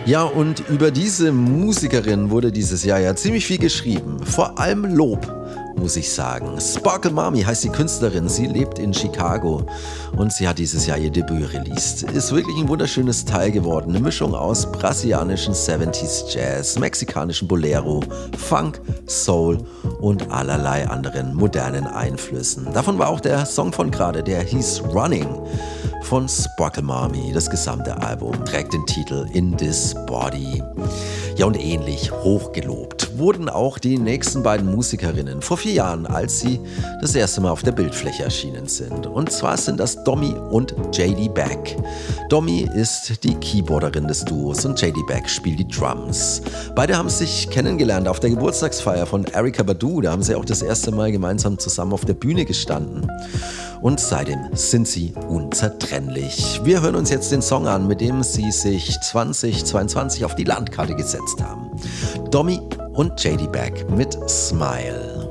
Ja, und über diese Musikerin wurde dieses Jahr ja ziemlich viel geschrieben. Vor allem Lob, muss ich sagen. Sparkle Mommy heißt die Künstlerin. Sie lebt in Chicago und sie hat dieses Jahr ihr Debüt released. Ist wirklich ein wunderschönes Teil geworden. Eine Mischung aus brasilianischen 70s Jazz, mexikanischen Bolero, Funk, Soul und allerlei anderen modernen Einflüssen. Davon war auch der Song von gerade, der hieß Running von Sparkle Mommy. Das gesamte Album trägt den Titel In This Body. Ja, und ähnlich hochgelobt wurden auch die nächsten beiden Musikerinnen vor 4 Jahren, als sie das erste Mal auf der Bildfläche erschienen sind. Und zwar sind das Domi und JD Beck. Domi ist die Keyboarderin des Duos und JD Beck spielt die Drums. Beide haben sich kennengelernt auf der Geburtstagsfeier von Erykah Badu. Da haben sie auch das erste Mal gemeinsam zusammen auf der Bühne gestanden. Und seitdem sind sie unzertrennlich. Wir hören uns jetzt den Song an, mit dem sie sich 2022 auf die Landkarte gesetzt haben. Domi und JD Beck mit Smile.